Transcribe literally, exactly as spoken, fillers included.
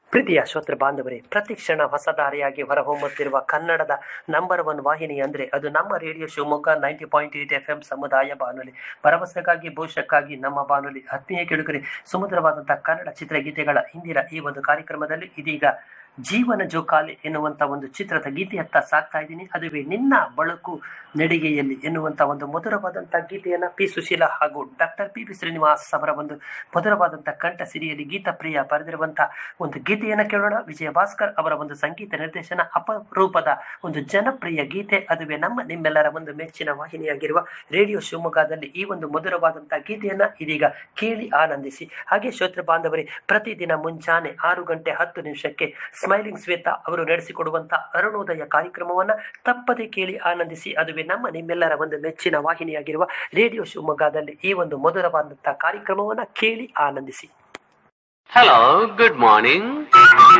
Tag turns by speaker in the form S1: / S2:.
S1: ಪ್ರೀತಿಯ ಶ್ರೋತೃ ಬಾಂಧವರೇ, ಪ್ರತಿ ಕ್ಷಣ ಹೊಸದಾರಿಯಾಗಿ ಹೊರಹೊಮ್ಮುತ್ತಿರುವ ಕನ್ನಡದ ನಂಬರ್ ಒನ್ ವಾಹಿನಿ ಅಂದರೆ ಅದು ನಮ್ಮ radio Shivamogga ninety point eight F M ಸಮುದಾಯ ಬಾನುಲಿ. ಭರವಸೆಗಾಗಿ ಭವಿಷ್ಯಕ್ಕಾಗಿ ನಮ್ಮ ಬಾನುಲಿ. ಆತ್ಮೀಯ ಕೇಳುಗರೆ, ಸುಮಧುರವಾದಂತಹ ಕನ್ನಡ ಚಿತ್ರಗೀತೆಗಳ ಇಂದಿನ ಈ ಒಂದು ಕಾರ್ಯಕ್ರಮದಲ್ಲಿ ಇದೀಗ ಜೀವನ ಜೋಕಾಲಿ ಎನ್ನುವಂಥ ಒಂದು ಚಿತ್ರದ ಗೀತೆಯತ್ತ ಸಾಕ್ತಾ ಇದ್ದೀನಿ. ಅದುವೇ ನಿನ್ನ ಬಳಕು ನಡಿಗೆಯಲ್ಲಿ ಎನ್ನುವಂಥ ಒಂದು ಮಧುರವಾದಂಥ ಗೀತೆಯನ್ನು ಪಿ ಸುಶೀಲಾ ಹಾಗೂ ಡಾಕ್ಟರ್ ಪಿ ಬಿ ಶ್ರೀನಿವಾಸ್ ಅವರ ಒಂದು ಮಧುರವಾದಂಥ ಕಂಠ ಸಿರಿಯಲ್ಲಿ ಗೀತಪ್ರಿಯ ಬರೆದಿರುವಂಥ ಒಂದು ಗೀತೆಯನ್ನು ಕೇಳೋಣ. ವಿಜಯ ಭಾಸ್ಕರ್ ಅವರ ಒಂದು ಸಂಗೀತ ನಿರ್ದೇಶನ, ಅಪರೂಪದ ಒಂದು ಜನಪ್ರಿಯ ಗೀತೆ. ಅದುವೇ ನಮ್ಮ ನಿಮ್ಮೆಲ್ಲರ ಒಂದು ಮೆಚ್ಚಿನ ವಾಹಿನಿಯಾಗಿರುವ ರೇಡಿಯೋ ಶಿವಮೊಗ್ಗದಲ್ಲಿ ಈ ಒಂದು ಮಧುರವಾದಂಥ ಗೀತೆಯನ್ನು ಇದೀಗ ಕೇಳಿ ಆನಂದಿಸಿ. ಹಾಗೆ ಶ್ರೋತೃ ಬಾಂಧವರೇ, ಪ್ರತಿದಿನ ಮುಂಜಾನೆ ಆರು ಗಂಟೆ ಹತ್ತು ನಿಮಿಷಕ್ಕೆ ಸ್ಮೈಲಿಂಗ್ ಶ್ವೇತಾ ಅವರು ನಡೆಸಿಕೊಡುವಂಥ ಅರುಣೋದಯ ಕಾರ್ಯಕ್ರಮವನ್ನು ತಪ್ಪದೆ ಕೇಳಿ ಆನಂದಿಸಿ. ಅದುವೇ ನಮ್ಮ ನಿಮ್ಮೆಲ್ಲರ ಒಂದು ಮೆಚ್ಚಿನ ವಾಹಿನಿಯಾಗಿರುವ ರೇಡಿಯೋ ಶಿವಮೊಗ್ಗದಲ್ಲಿ ಈ ಒಂದು ಮಧುರವಾದಂಥ ಕಾರ್ಯಕ್ರಮವನ್ನು ಕೇಳಿ ಆನಂದಿಸಿ.
S2: Hello, good morning.